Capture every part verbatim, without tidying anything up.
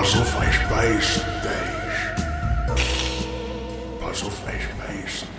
Pass auf, ich beiß dich. Pass auf, ich beiß dich.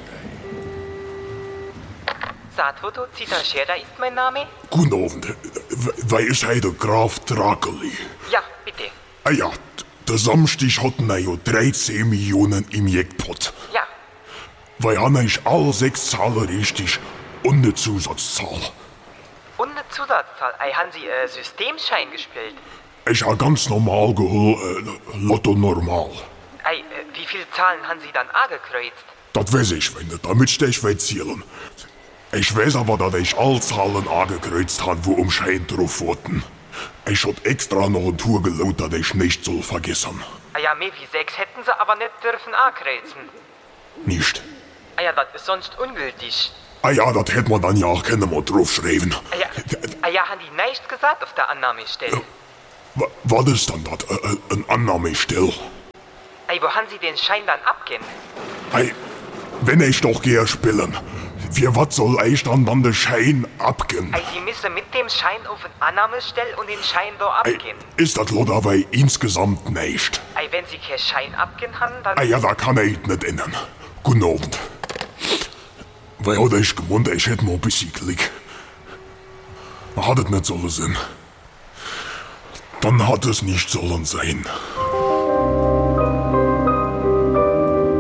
Saatfoto Zitashera ist mein Name. Guten Abend. Wer ist heute der Graf Drakeli? Ja, bitte. Ah ja, der Samstag hatten wir ja dreizehn Millionen im Jackpot. Ja. Weil Anna ist alle sechs Zahlen richtig und eine Zusatzzahl. Und eine Zusatzzahl. Ei, haben Sie äh, Systemschein gespielt? Ich habe ganz normal geholt, äh, Lotto normal. Ei, äh, wie viele Zahlen haben Sie dann angekreuzt? Das weiß ich, wenn du damit stehst, will zählen. Ich weiß aber, dass ich alle Zahlen angekreuzt habe, wo um Schein drauf wurden. Ich hab extra noch eine Tour gelaut, dass ich nicht soll vergessen. Ah ja, mehr wie sechs hätten Sie aber nicht dürfen ankreuzen. Nicht? Ah ja, das ist sonst ungültig. Ah ja, das hätte man dann ja auch keine mal draufschreiben. Ah ja, ah ja, haben die nichts gesagt auf der Annahmestelle? W- Was ist dann das? Äh, äh, ein Annahmestell? Ei, wo haben Sie den Schein dann abgeben? Ei, wenn ich doch gehe spielen, für was soll ich dann dann den Schein abgeben? Ei, Sie müssen mit dem Schein auf den Annahmestell und den Schein da Ei, abgeben. ist das Lot aber insgesamt nicht? Ei, wenn Sie keinen Schein abgeben haben, dann... Ah ja, da kann ich nicht ändern. Guten Abend. Weil hat ich gemeint, ich hätte mal ein bisschen Glück. Hat es nicht sollen sein. Dann hat es nicht sollen sein.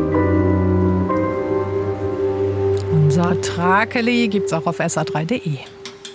Unser Drakeli gibt's auch auf S A drei punkt de.